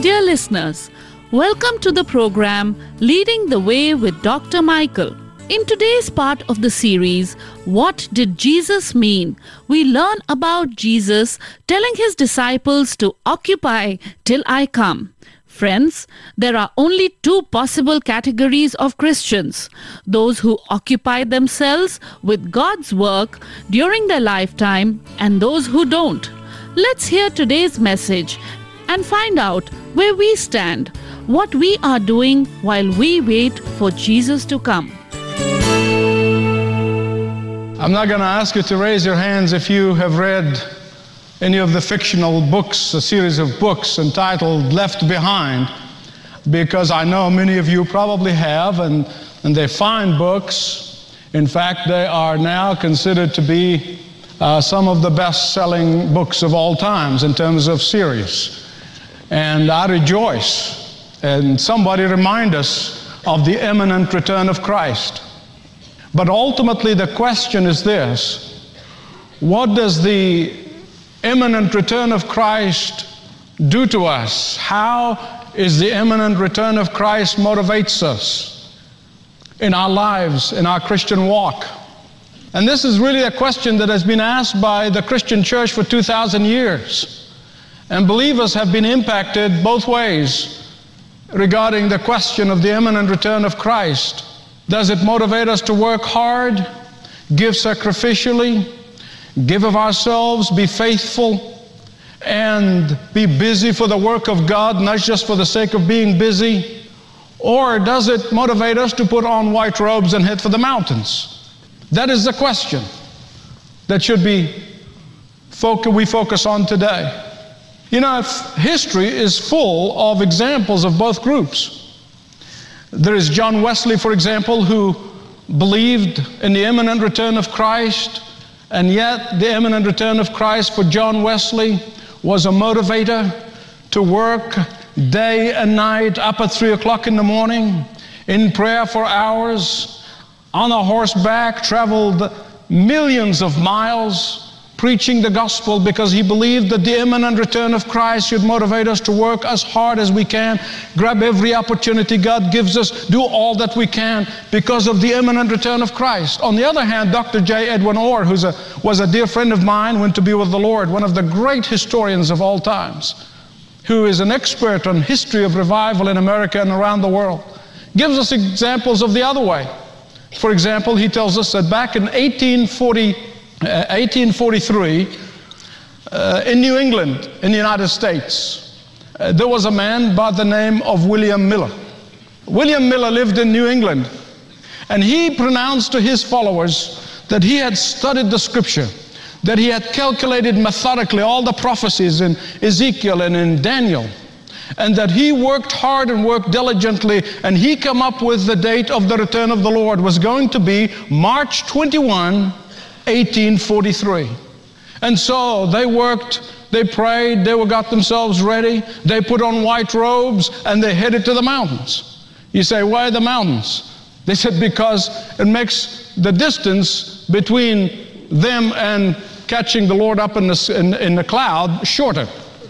Dear listeners, welcome to the program Leading the Way with Dr. Michael. In today's part of the series, What Did Jesus Mean? We learn about Jesus telling his disciples to occupy till I come. Friends, there are only two possible categories of Christians: those who occupy themselves with God's work during their lifetime and those who don't. Let's hear today's message and find out where we stand, what we are doing while we wait for Jesus to come. I'm not going to ask you to raise your hands if you have read any of the fictional books, a series of books entitled Left Behind, because I know many of you probably have, and they're fine books. In fact, they are now considered to be some of the best-selling books of all times in terms of series. And I rejoice. And somebody remind us of the imminent return of Christ. But ultimately the question is this: what does the imminent return of Christ do to us? How is the imminent return of Christ motivates us in our lives, in our Christian walk? And this is really a question that has been asked by the Christian church for 2,000 years. And believers have been impacted both ways regarding the question of the imminent return of Christ. Does it motivate us to work hard, give sacrificially, give of ourselves, be faithful, and be busy for the work of God, not just for the sake of being busy? Or does it motivate us to put on white robes and head for the mountains? That is the question that should be we focus on today. You know, history is full of examples of both groups. There is John Wesley, for example, who believed in the imminent return of Christ, and yet the imminent return of Christ for John Wesley was a motivator to work day and night, up at 3 o'clock in the morning, in prayer for hours, on a horseback, traveled millions of miles, preaching the gospel, because he believed that the imminent return of Christ should motivate us to work as hard as we can, grab every opportunity God gives us, do all that we can because of the imminent return of Christ. On the other hand, Dr. J. Edwin Orr, who was a dear friend of mine, went to be with the Lord, one of the great historians of all times, who is an expert on history of revival in America and around the world, gives us examples of the other way. For example, he tells us that back in 1843, in New England, in the United States, there was a man by the name of William Miller. William Miller lived in New England, and he pronounced to his followers that he had studied the Scripture, that he had calculated methodically all the prophecies in Ezekiel and in Daniel, and that he worked hard and worked diligently, and he came up with the date of the return of the Lord was going to be March 21, 1843. And so they worked, they prayed, they got themselves ready, they put on white robes, and they headed to the mountains. You say, why the mountains? They said, because it makes the distance between them and catching the Lord up in the cloud shorter.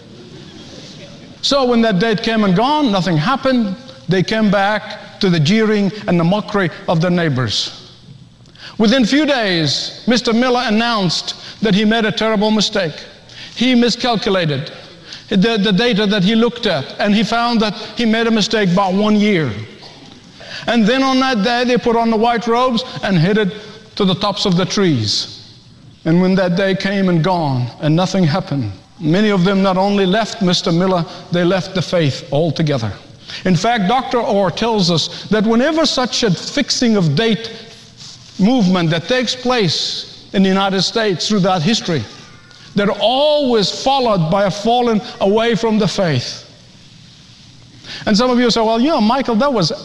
So when that date came and gone, nothing happened. They came back to the jeering and the mockery of their neighbors. Within a few days, Mr. Miller announced that he made a terrible mistake. He miscalculated the data that he looked at, and he found that he made a mistake by 1 year. And then on that day, they put on the white robes and headed to the tops of the trees. And when that day came and gone, and nothing happened, many of them not only left Mr. Miller, they left the faith altogether. In fact, Dr. Orr tells us that whenever such a fixing of date movement that takes place in the United States throughout history, they're always followed by a falling away from the faith. And some of you say, well, you know, Michael, that was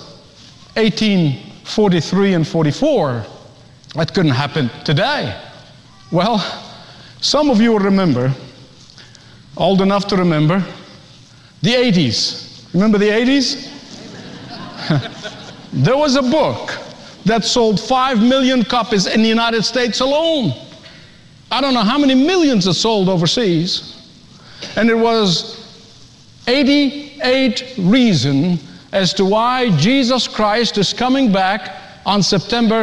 1843 and 44. That couldn't happen today. Well, some of you will remember, old enough to remember, the 80s. Remember the 80s? There was a book that sold 5 million copies in the United States alone. I don't know how many millions it sold overseas. And it was 88 reasons as to why Jesus Christ is coming back in September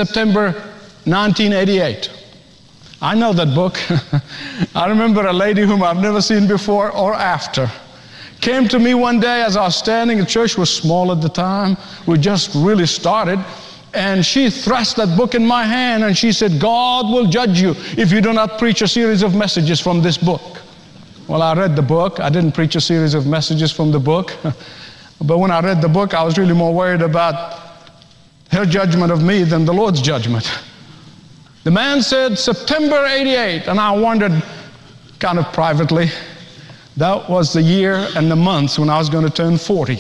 1988. I know that book. I remember a lady whom I've never seen before or after came to me one day as I was standing. The church was small at the time. We just really started. And she thrust that book in my hand and she said, God will judge you if you do not preach a series of messages from this book. Well, I read the book. I didn't preach a series of messages from the book. But when I read the book, I was really more worried about her judgment of me than the Lord's judgment. The man said September 88, and I wondered kind of privately, that was the year and the months when I was going to turn 40.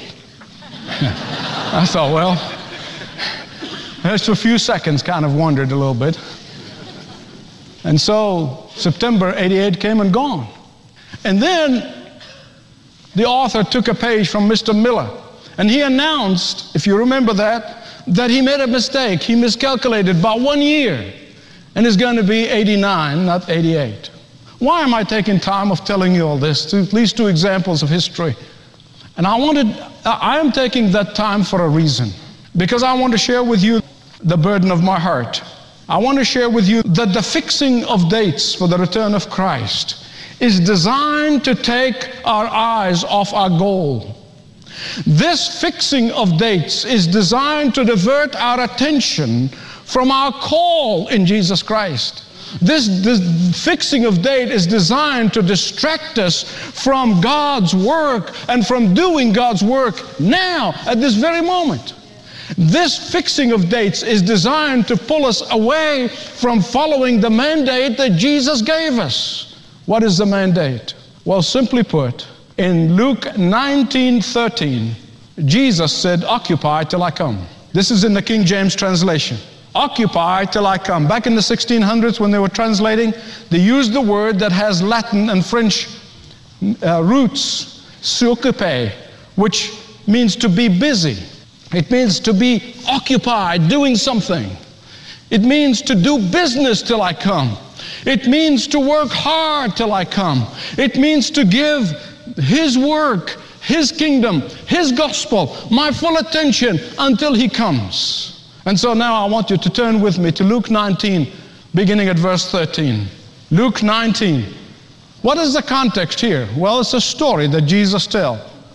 I thought, well, just a few seconds kind of wondered a little bit. And so September 88 came and gone. And then the author took a page from Mr. Miller, and he announced, if you remember that he made a mistake. He miscalculated by 1 year, and it's going to be 89, not 88. Why am I taking time of telling you all this? At least two examples of history. And I am taking that time for a reason, because I want to share with you the burden of my heart. I want to share with you that the fixing of dates for the return of Christ is designed to take our eyes off our goal. This fixing of dates is designed to divert our attention from our call in Jesus Christ. This fixing of date is designed to distract us from God's work and from doing God's work now, at this very moment. This fixing of dates is designed to pull us away from following the mandate that Jesus gave us. What is the mandate? Well, simply put, in Luke 19:13, Jesus said, "Occupy till I come." This is in the King James translation. Occupy till I come. Back in the 1600s when they were translating, they used the word that has Latin and French roots, s'occuper, which means to be busy. It means to be occupied, doing something. It means to do business till I come. It means to work hard till I come. It means to give His work, His kingdom, His gospel, my full attention until He comes. And so now I want you to turn with me to Luke 19, beginning at verse 13. Luke 19. What is the context here? Well, it's a story that Jesus tells.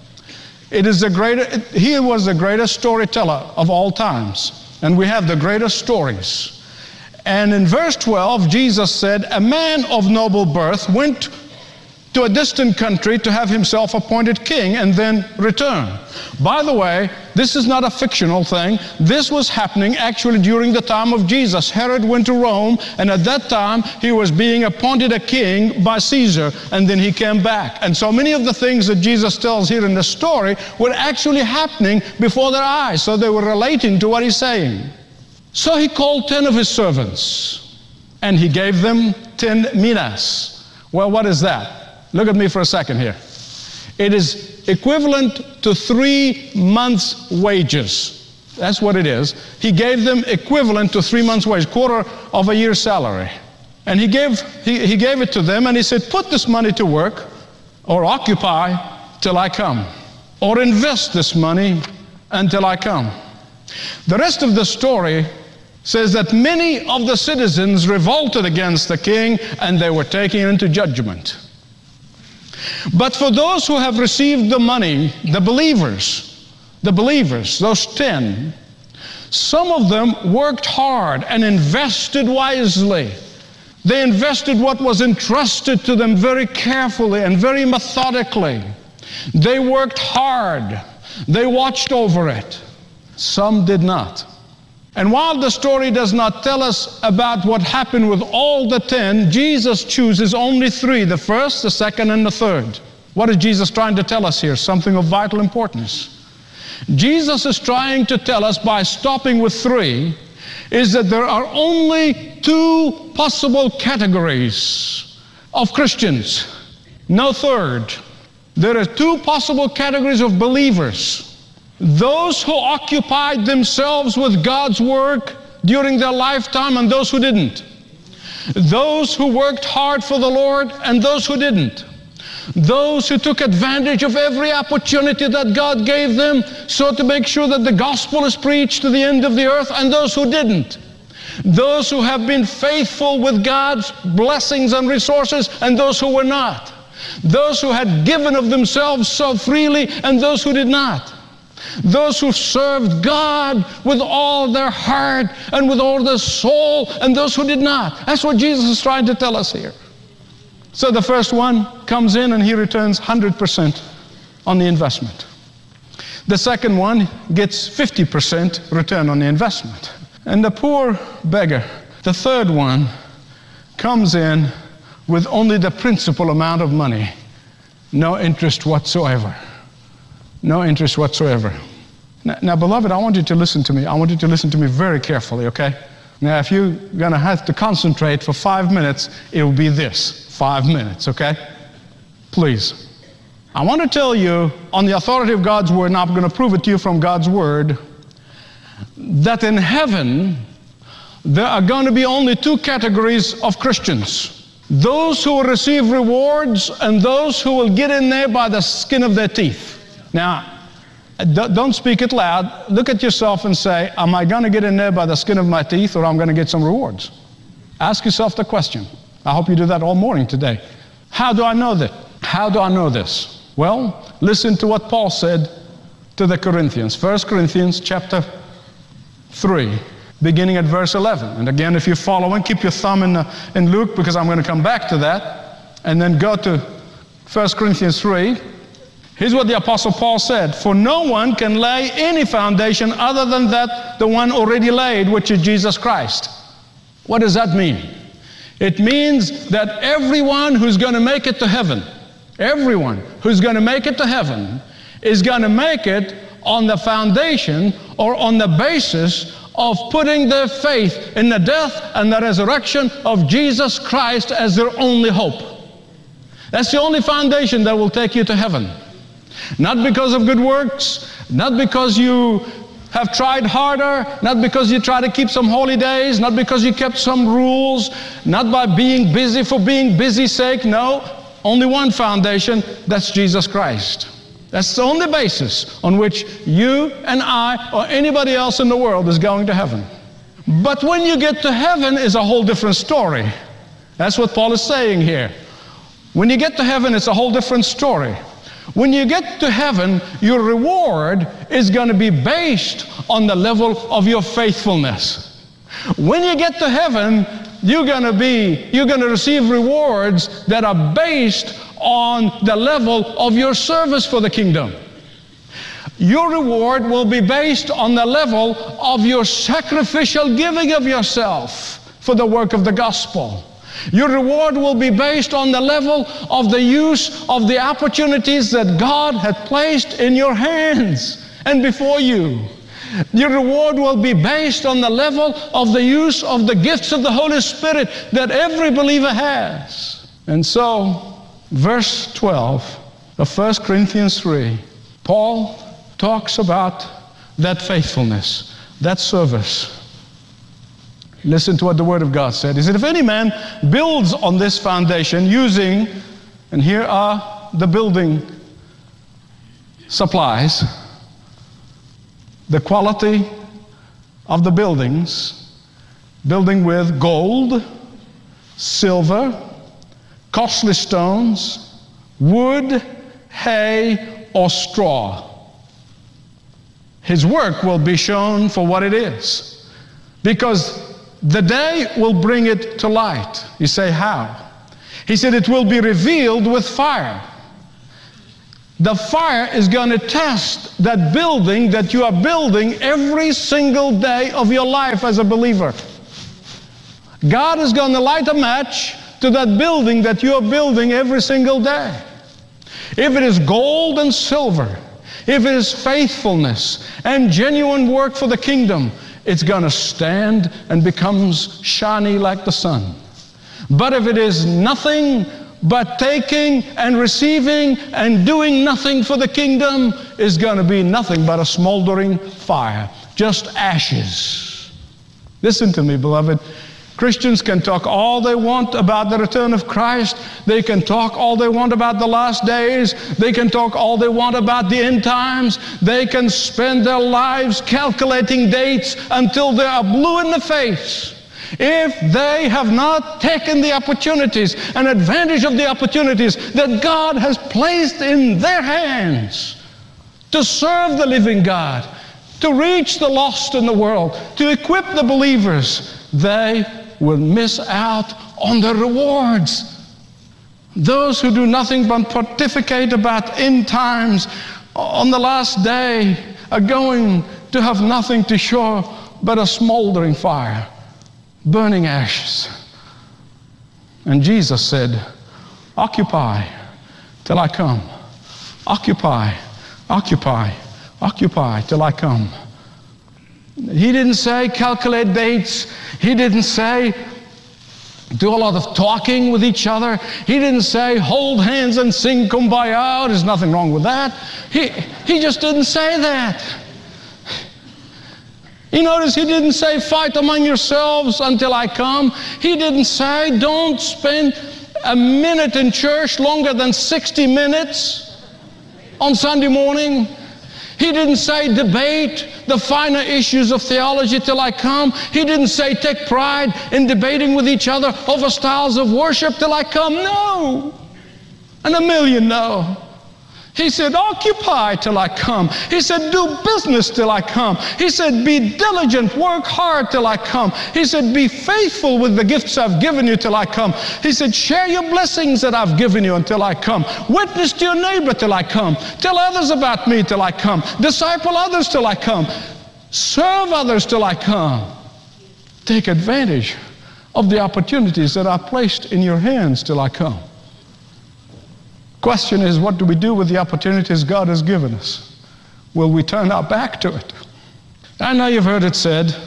He was the greatest storyteller of all times. And we have the greatest stories. And in verse 12, Jesus said, "A man of noble birth went to a distant country to have himself appointed king and then return." By the way, this is not a fictional thing. This was happening actually during the time of Jesus. Herod went to Rome, and at that time he was being appointed a king by Caesar, and then he came back. And so many of the things that Jesus tells here in the story were actually happening before their eyes, so they were relating to what he's saying. So he called 10 of his servants, and he gave them 10 minas. Well, what is that? Look at me for a second here. It is equivalent to 3 months' wages. That's what it is. He gave them equivalent to 3 months' wages, quarter of a year's salary. And he gave it to them, and he said, "Put this money to work, or occupy till I come, or invest this money until I come." The rest of the story says that many of the citizens revolted against the king, and they were taken into judgment. But for those who have received the money, the believers, those 10, some of them worked hard and invested wisely. They invested what was entrusted to them very carefully and very methodically. They worked hard. They watched over it. Some did not. And while the story does not tell us about what happened with all the 10, Jesus chooses only 3, the first, the second, and the third. What is Jesus trying to tell us here? Something of vital importance. Jesus is trying to tell us by stopping with 3 is that there are only 2 possible categories of Christians, no third. There are 2 possible categories of believers. Those who occupied themselves with God's work during their lifetime and those who didn't. Those who worked hard for the Lord and those who didn't. Those who took advantage of every opportunity that God gave them so to make sure that the gospel is preached to the end of the earth, and those who didn't. Those who have been faithful with God's blessings and resources, and those who were not. Those who had given of themselves so freely, and those who did not. Those who served God with all their heart and with all their soul, and those who did not. That's what Jesus is trying to tell us here. So the first one comes in and he returns 100% on the investment. The second one gets 50% return on the investment. And the poor beggar, the third one, comes in with only the principal amount of money. No interest whatsoever. No interest whatsoever. Now, beloved, I want you to listen to me. I want you to listen to me very carefully, okay? Now, if you're going to have to concentrate for 5 minutes, it will be this, 5 minutes, okay? Please. I want to tell you, on the authority of God's Word, and I'm going to prove it to you from God's Word, that in heaven, there are going to be only two categories of Christians. Those who will receive rewards and those who will get in there by the skin of their teeth. Now, don't speak it loud. Look at yourself and say, am I going to get in there by the skin of my teeth, or I'm going to get some rewards? Ask yourself the question. I hope you do that all morning today. How do I know that? How do I know this? Well, listen to what Paul said to the Corinthians. 1 Corinthians chapter 3, beginning at verse 11. And again, if you're following, keep your thumb in Luke, because I'm going to come back to that. And then go to 1 Corinthians 3. Here's what the Apostle Paul said. For no one can lay any foundation other than that the one already laid, which is Jesus Christ. What does that mean? It means that everyone who's going to make it to heaven, everyone who's going to make it to heaven is going to make it on the foundation or on the basis of putting their faith in the death and the resurrection of Jesus Christ as their only hope. That's the only foundation that will take you to heaven. Not because of good works, not because you have tried harder, not because you try to keep some holy days, not because you kept some rules, not by being busy for being busy's sake. No, only one foundation, that's Jesus Christ. That's the only basis on which you and I or anybody else in the world is going to heaven. But when you get to heaven is a whole different story. That's what Paul is saying here. When you get to heaven, it's a whole different story. When you get to heaven, your reward is going to be based on the level of your faithfulness. When you get to heaven, you're going to receive rewards that are based on the level of your service for the kingdom. Your reward will be based on the level of your sacrificial giving of yourself for the work of the gospel. Your reward will be based on the level of the use of the opportunities that God had placed in your hands and before you. Your reward will be based on the level of the use of the gifts of the Holy Spirit that every believer has. And so, verse 12 of 1 Corinthians 3, Paul talks about that faithfulness, that service. Listen to what the Word of God said. He said, if any man builds on this foundation using, and here are the building supplies, the quality of the buildings, building with gold, silver, costly stones, wood, hay, or straw. His work will be shown for what it is, because the day will bring it to light. You say, how? He said, it will be revealed with fire. The fire is going to test that building that you are building every single day of your life as a believer. God is going to light a match to that building that you are building every single day. If it is gold and silver, if it is faithfulness and genuine work for the kingdom, it's going to stand and becomes shiny like the sun. But if it is nothing but taking and receiving and doing nothing for the kingdom, is going to be nothing but a smoldering fire, just ashes. Listen to me, beloved. Christians can talk all they want about the return of Christ. They can talk all they want about the last days. They can talk all they want about the end times. They can spend their lives calculating dates until they are blue in the face. If they have not taken the opportunities and advantage of the opportunities that God has placed in their hands to serve the living God, to reach the lost in the world, to equip the believers, they will miss out on the rewards. Those who do nothing but pontificate about end times on the last day are going to have nothing to show but a smoldering fire, burning ashes. And Jesus said, occupy till I come. Occupy, occupy, occupy till I come. He didn't say calculate dates. He didn't say do a lot of talking with each other. He didn't say hold hands and sing Kumbaya. There's nothing wrong with that. He just didn't say that. You notice he didn't say fight among yourselves until I come. He didn't say don't spend a minute in church longer than 60 minutes on Sunday morning. He didn't say debate the finer issues of theology till I come. He didn't say take pride in debating with each other over styles of worship till I come. No. And a million no. He said occupy till I come. He said do business till I come. He said be diligent, work hard till I come. He said be faithful with the gifts I've given you till I come. He said share your blessings that I've given you until I come. Witness to your neighbor till I come. Tell others about me till I come. Disciple others till I come. Serve others till I come. Take advantage of the opportunities that are placed in your hands till I come. Question is, what do we do with the opportunities God has given us? Will we turn our back to it? I know you've heard it said,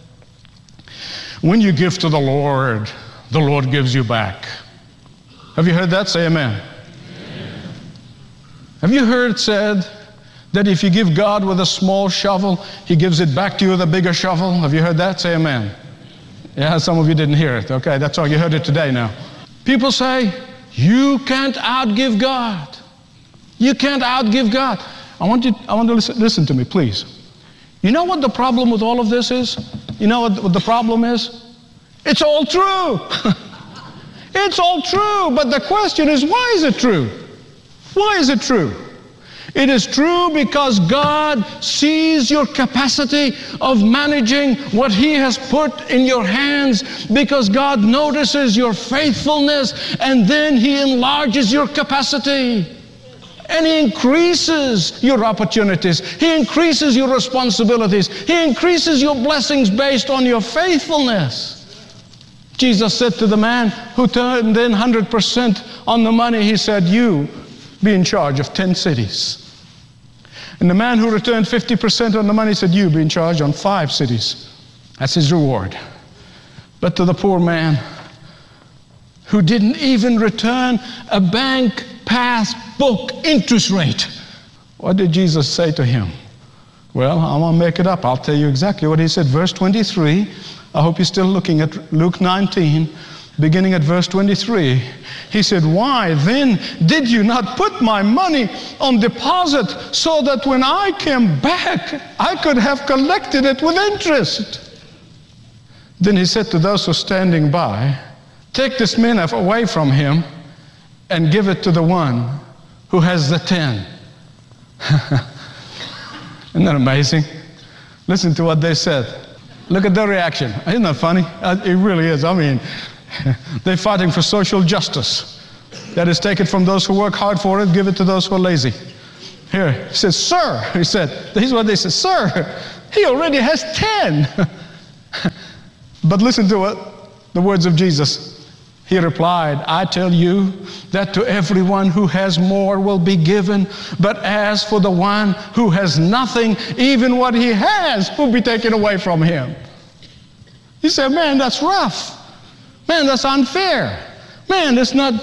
when you give to the Lord gives you back. Have you heard that? Say amen. Amen. Have you heard it said that if you give God with a small shovel, He gives it back to you with a bigger shovel? Have you heard that? Say amen. Yeah, some of you didn't hear it. Okay, that's all. You heard it today now. People say, you can't outgive God. You can't outgive God. I want to listen to me, please. You know what the problem with all of this is? You know what the problem is? It's all true. It's all true. But the question is, why is it true? Why is it true? It is true because God sees your capacity of managing what He has put in your hands, because God notices your faithfulness, and then He enlarges your capacity. And He increases your opportunities. He increases your responsibilities. He increases your blessings based on your faithfulness. Jesus said to the man who turned in 100% on the money, He said, you be in charge of 10 cities. And the man who returned 50% on the money said, you be in charge on 5 cities. That's his reward. But to the poor man who didn't even return a bank passbook interest rate, what did Jesus say to him? Well, I'm going to make it up. I'll tell you exactly what He said. Verse 23. I hope you're still looking at Luke 19. Beginning at verse 23, He said, why then did you not put my money on deposit so that when I came back, I could have collected it with interest? Then He said to those who were standing by, take this mina away from him and give it to the one who has the 10. Isn't that amazing? Listen to what they said. Look at their reaction. Isn't that funny? It really is. I mean, they're fighting for social justice. That is, take it from those who work hard for it, give it to those who are lazy. Here, he says, sir, he said, here's what they said, sir, he already has 10. But listen to what the words of Jesus. He replied, I tell you that to everyone who has more will be given, but as for the one who has nothing, even what he has will be taken away from him. He said, man, that's rough. Man, that's unfair. Man, there's no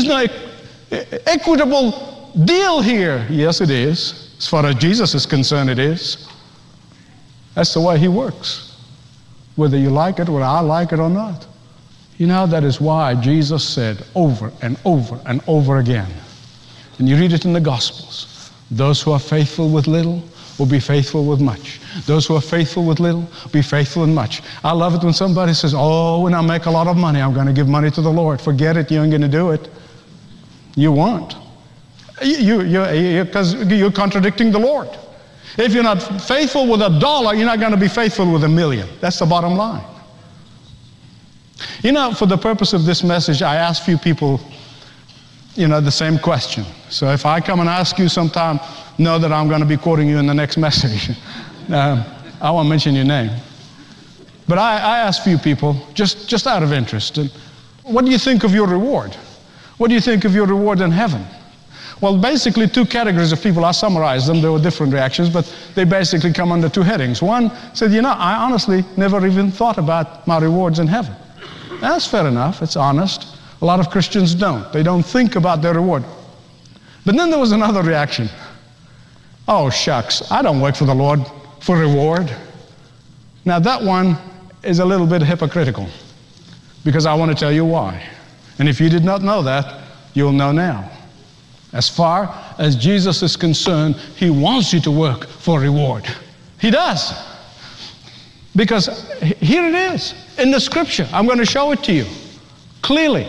equitable deal here. Yes, it is. As far as Jesus is concerned, it is. That's the way He works. Whether you like it, whether I like it or not. You know, that is why Jesus said over and over and over again, and you read it in the Gospels, those who are faithful with little will be faithful with much. Those who are faithful with little, be faithful in much. I love it when somebody says, oh, when I make a lot of money, I'm going to give money to the Lord. Forget it, you ain't going to do it. You won't. Because you're contradicting the Lord. If you're not faithful with $1, you're not going to be faithful with $1 million. That's the bottom line. You know, for the purpose of this message, I ask few people, the same question. So if I come and ask you sometime, know that I'm going to be quoting you in the next message. I won't mention your name. But I ask few people, just out of interest, what do you think of your reward? What do you think of your reward in heaven? Well, basically 2 categories of people. I summarized them. There were different reactions, but they basically come under 2 headings. One said, I honestly never even thought about my rewards in heaven. That's fair enough. It's honest. A lot of Christians don't. They don't think about their reward. But then there was another reaction. Oh, shucks, I don't work for the Lord for reward. Now that one is a little bit hypocritical, because I want to tell you why. And if you did not know that, you'll know now. As far as Jesus is concerned, He wants you to work for reward. He does. Because here it is in the Scripture. I'm going to show it to you clearly.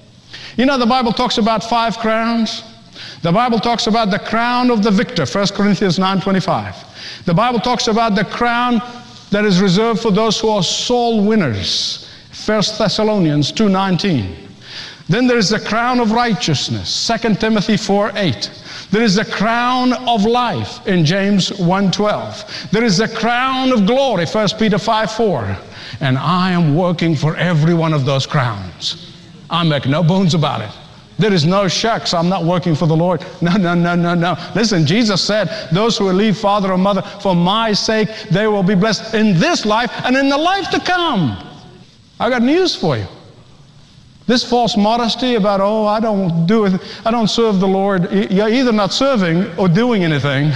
The Bible talks about 5 crowns. The Bible talks about the crown of the victor, 1 Corinthians 9:25. The Bible talks about the crown that is reserved for those who are soul winners, 1 Thessalonians 2:19. Then there is the crown of righteousness, 2 Timothy 4:8. There is the crown of life in James 1:12. There is the crown of glory, 1 Peter 5:4. And I am working for every one of those crowns. I make no bones about it. There is no shucks, I'm not working for the Lord. No. Listen, Jesus said, those who will leave father or mother for my sake, they will be blessed in this life and in the life to come. I got news for you. This false modesty about, I don't serve the Lord. You're either not serving or doing anything,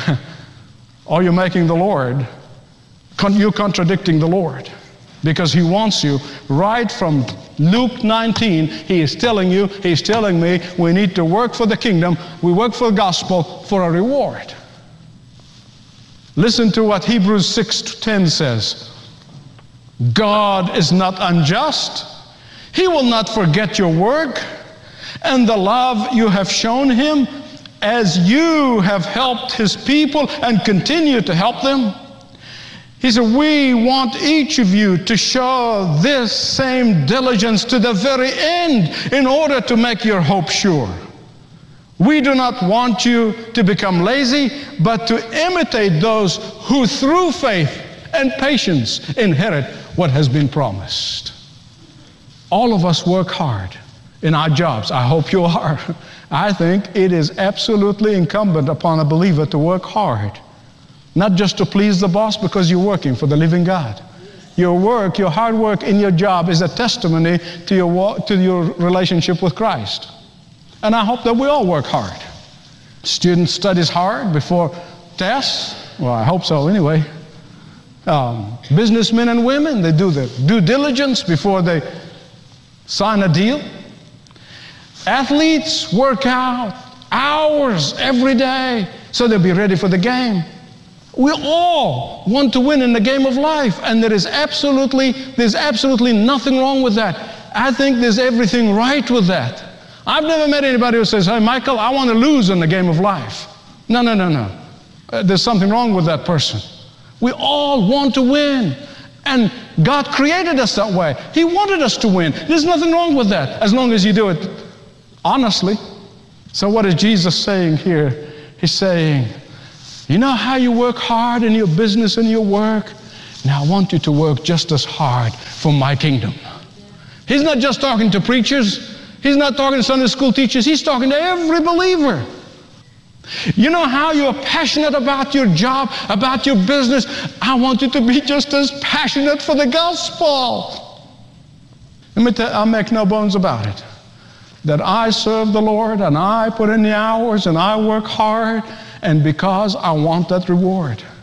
or you're making the Lord. You're contradicting the Lord. Because He wants you right from Luke 19. He is telling me, we need to work for the kingdom. We work for the gospel for a reward. Listen to what Hebrews 6:10 says. God is not unjust. He will not forget your work and the love you have shown Him as you have helped His people and continue to help them. He said, we want each of you to show this same diligence to the very end in order to make your hope sure. We do not want you to become lazy, but to imitate those who through faith and patience inherit what has been promised. All of us work hard in our jobs. I hope you are. I think it is absolutely incumbent upon a believer to work hard. Not just to please the boss, because you're working for the living God. Your work, your hard work in your job is a testimony to your relationship with Christ. And I hope that we all work hard. Students studies hard before tests. Well, I hope so anyway. Businessmen and women, they do the due diligence before they sign a deal. Athletes work out hours every day so they'll be ready for the game. We all want to win in the game of life, and there's absolutely nothing wrong with that. I think there's everything right with that. I've never met anybody who says, hey, Michael, I want to lose in the game of life. No. There's something wrong with that person. We all want to win, and God created us that way. He wanted us to win. There's nothing wrong with that, as long as you do it honestly. So what is Jesus saying here? He's saying, you know how you work hard in your business and your work? Now I want you to work just as hard for my kingdom. He's not just talking to preachers. He's not talking to Sunday school teachers. He's talking to every believer. You know how you're passionate about your job, about your business? I want you to be just as passionate for the gospel. I'll make no bones about it. That I serve the Lord and I put in the hours and I work hard, and because I want that reward.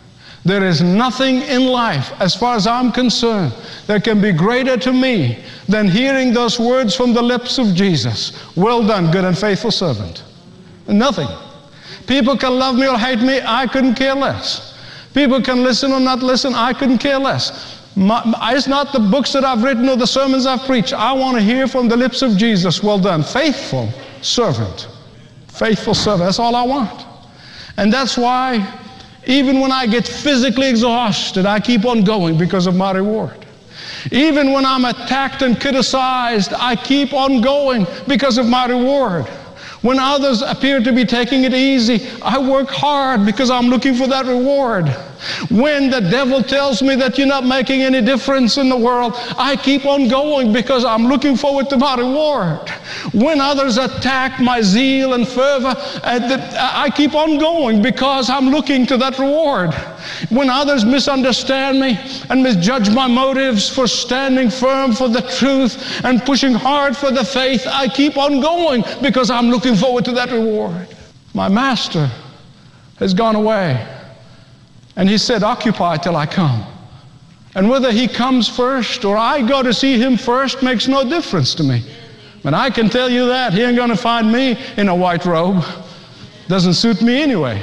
There is nothing in life, as far as I'm concerned, that can be greater to me than hearing those words from the lips of Jesus. Well done, good and faithful servant. Nothing. People can love me or hate me, I couldn't care less. People can listen or not listen, I couldn't care less. It's not the books that I've written or the sermons I've preached. I want to hear from the lips of Jesus, well done, faithful servant. Faithful servant, that's all I want. And that's why even when I get physically exhausted, I keep on going because of my reward. Even when I'm attacked and criticized, I keep on going because of my reward. When others appear to be taking it easy, I work hard because I'm looking for that reward. When the devil tells me that you're not making any difference in the world, I keep on going because I'm looking forward to my reward. When others attack my zeal and fervor, I keep on going because I'm looking to that reward. When others misunderstand me and misjudge my motives for standing firm for the truth and pushing hard for the faith, I keep on going because I'm looking forward to that reward. My master has gone away, and he said, occupy till I come. And whether he comes first or I go to see him first makes no difference to me. But I can tell you that he ain't going to find me in a white robe. Doesn't suit me anyway.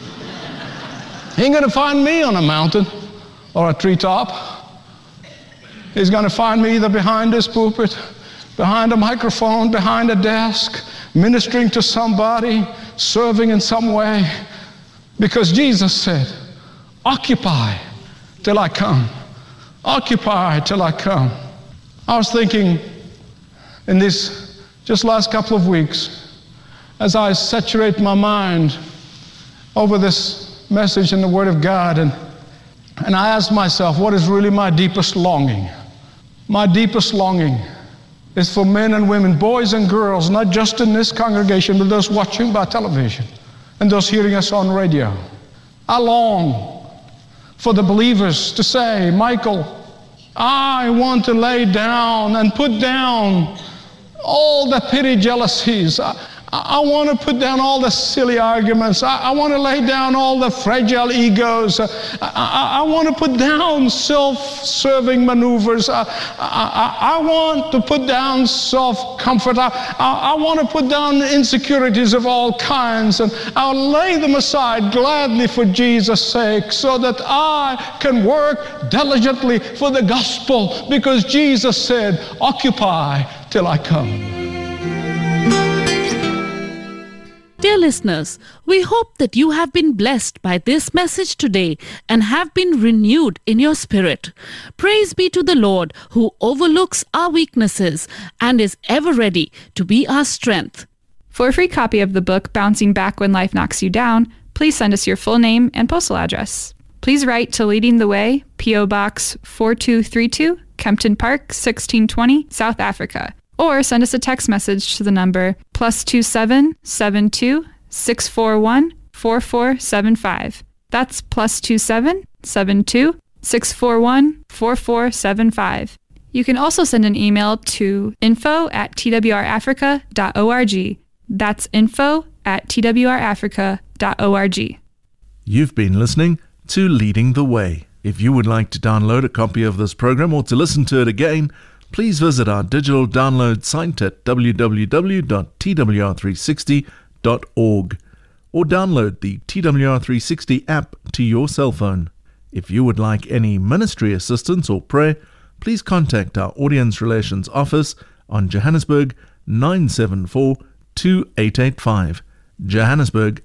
He ain't going to find me on a mountain or a treetop. He's going to find me either behind this pulpit, behind a microphone, behind a desk, ministering to somebody, serving in some way. Because Jesus said, occupy till I come. Occupy till I come. I was thinking in these just last couple of weeks, as I saturate my mind over this message in the Word of God, and I asked myself, what is really my deepest longing? My deepest longing is for men and women, boys and girls, not just in this congregation, but those watching by television and those hearing us on radio. I long for the believers to say, Michael, I want to lay down and put down all the petty jealousies. I want to put down all the silly arguments. I want to lay down all the fragile egos. I want to put down self-serving maneuvers. I want to put down self-comfort. I want to put down insecurities of all kinds, and I'll lay them aside gladly for Jesus' sake, so that I can work diligently for the gospel, because Jesus said, occupy till I come. Dear listeners, we hope that you have been blessed by this message today and have been renewed in your spirit. Praise be to the Lord, who overlooks our weaknesses and is ever ready to be our strength. For a free copy of the book, Bouncing Back When Life Knocks You Down, please send us your full name and postal address. Please write to Leading the Way, P.O. Box 4232, Kempton Park, 1620, South Africa. Or send us a text message to the number +27 72 641 4475. That's +27 72 641 4475. You can also send an email to info@twrafrica.org. That's info@twrafrica.org. You've been listening to Leading the Way. If you would like to download a copy of this program or to listen to it again, please visit our digital download site at www.twr360.org or download the TWR360 app to your cell phone. If you would like any ministry assistance or prayer, please contact our Audience Relations Office on Johannesburg 974-2885. Johannesburg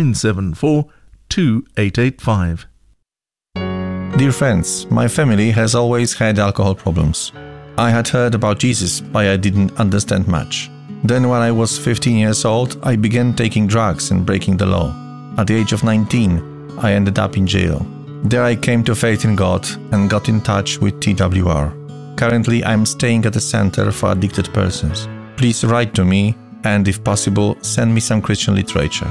974-2885. Dear friends, my family has always had alcohol problems. I had heard about Jesus, but I didn't understand much. Then when I was 15 years old, I began taking drugs and breaking the law. At the age of 19, I ended up in jail. There I came to faith in God and got in touch with TWR. Currently, I'm staying at a center for addicted persons. Please write to me and, if possible, send me some Christian literature.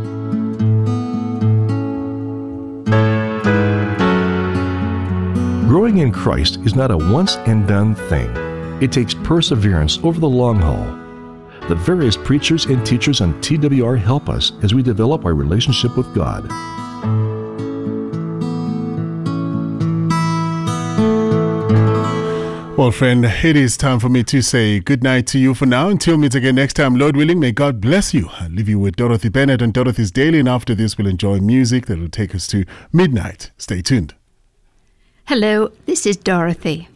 Growing in Christ is not a once-and-done thing. It takes perseverance over the long haul. The various preachers and teachers on TWR help us as we develop our relationship with God. Well, friend, it is time for me to say good night to you for now. Until we meet again next time, Lord willing, may God bless you. I'll leave you with Dorothy Bennett and Dorothy's Daily, and after this, we'll enjoy music that will take us to midnight. Stay tuned. Hello, this is Dorothy.